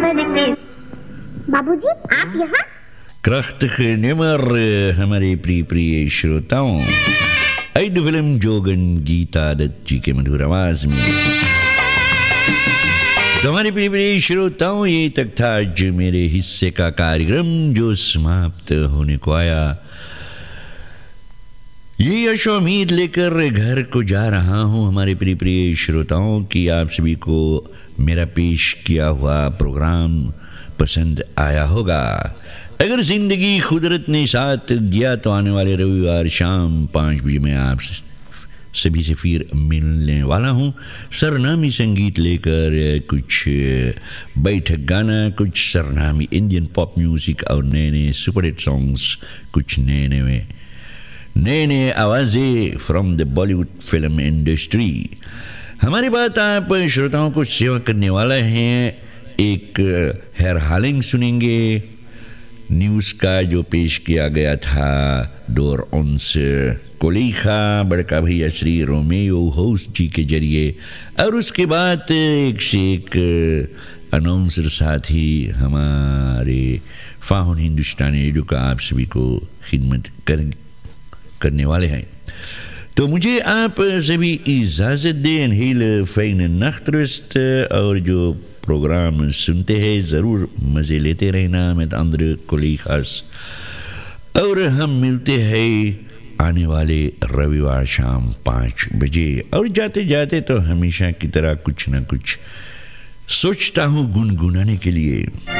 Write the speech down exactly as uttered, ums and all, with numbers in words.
करके। बाबूजी आप यहाँ? Kracht nummer हमारे प्रिय प्रिय श्रोताओं, आइड फिल्म जोगन गीता दत्त जी के मधुर आवाज में। तो हमारे प्रिय प्रिय श्रोताओं, ये तक था आज मेरे हिस्से का कार्यक्रम जो समाप्त होने को आया। ये यश उम्मीद लेकर घर को जा रहा हूँ हमारे प्रिय प्रिय श्रोताओं की आप सभी को मेरा पेश किया हुआ प्रोग्राम पसंद आया होगा। अगर जिंदगी कुदरत ने साथ दिया तो आने वाले रविवार शाम पाँच बजे मैं आप सभी से फिर मिलने वाला हूँ सरनामी संगीत लेकर, कुछ बैठक गाना, कुछ सरनामी इंडियन पॉप म्यूजिक और नए नए सुपर हिट सॉन्ग्स, कुछ नए नए नए नए आवाज़ें from the Bollywood film industry. हमारी बात आप श्रोताओं को सेवा करने वाला हैं। एक हेयर हालिंग सुनेंगे, न्यूज़ का जो पेश किया गया था डोर ऑन्स कोलीखा बड़का भैया श्री रोमेयो होस्ट जी के जरिए, और उसके बाद एक से एक अनाउंसर साथी हमारे फाहुन हिंदुस्तानी रेडियो का आप सभी को खिदमत कर करने वाले हैं। तो मुझे आप सभी इजाज़त दें। हील फ़ैन नख्तरस्त, और जो प्रोग्राम सुनते हैं ज़रूर मज़े लेते रहना में अंदर कोली खास, और हम मिलते हैं आने वाले रविवार शाम पाँच बजे। और जाते जाते तो हमेशा की तरह कुछ ना कुछ सोचता हूँ गुनगुनाने के लिए।